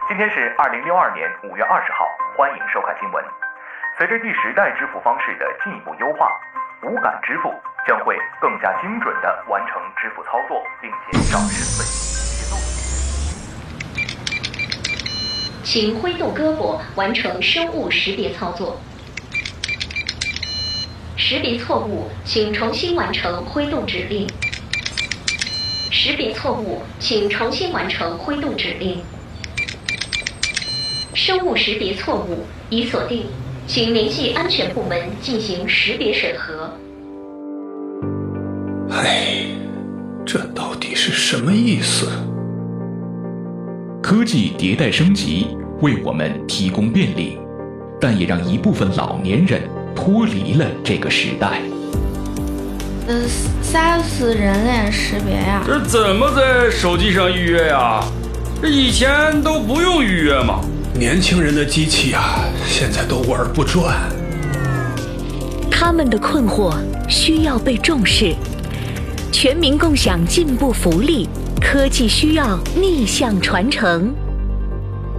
今天是2062年5月20号，欢迎收看新闻。随着第10代支付方式的进一步优化，无感支付将会更加精准地完成支付操作，并减少身份请挥动胳膊完成生物识别操作。识别错误，请重新完成挥动指令。识别错误，请重新完成挥动指令。生物识别错误已锁定，请联系安全部门进行识别审核。 这到底是什么意思？ 科技迭代升级，为我们提供便利，但也让一部分老年人脱离了这个时代。 啥是人脸识别呀？ 这怎么在手机上预约呀？这以前都不用预约吗？ 年轻人的机器啊，现在都玩不转。 他们的困惑需要被重视，全民共享进步福利，科技需要逆向传承。